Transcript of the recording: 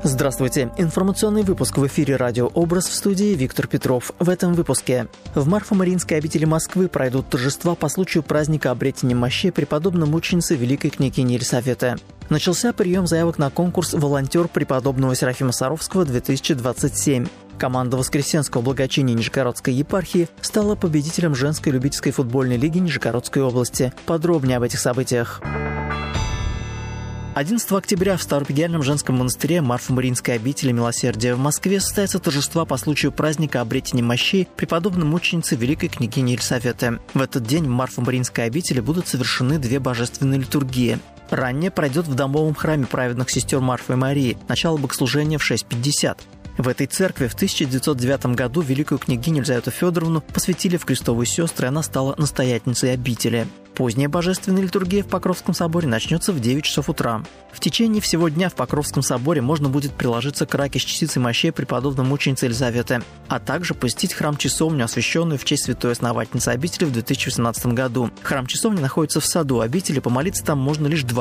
Здравствуйте. Информационный выпуск в эфире «Радио Образ», в студии Виктор Петров. В этом выпуске. В Марфо-Мариинской обители Москвы пройдут торжества по случаю праздника обретения мощей преподобной мученицы великой княгини Елисаветы. Начался прием заявок на конкурс «Волонтер преподобного Серафима Саровского-2027». Команда Воскресенского благочиния Нижегородской епархии стала победителем женской любительской футбольной лиги Нижегородской области. Подробнее об этих событиях. 11 октября в Ставропигиальном женском монастыре Марфо-Мариинской обители Милосердия в Москве состоятся торжества по случаю праздника обретения мощей преподобной мученицы великой княгини Елисаветы. В этот день в Марфо-Мариинской обители будут совершены две божественные литургии. Ранее пройдет в домовом храме праведных сестер Марфы и Марии. Начало богослужения в 6:50. В этой церкви в 1909 году великую княгиню Елизавету Федоровну посвятили в крестовые сестры, и она стала настоятельницей обители. Поздняя божественная литургия в Покровском соборе начнется в 9 часов утра. В течение всего дня в Покровском соборе можно будет приложиться к раке с частицей мощей преподобной мученицы Елизаветы, а также посетить храм-часовню, освященную в честь святой основательницы обители в 2018 году. Храм-часовня находится в саду обители, помолиться там можно лишь 2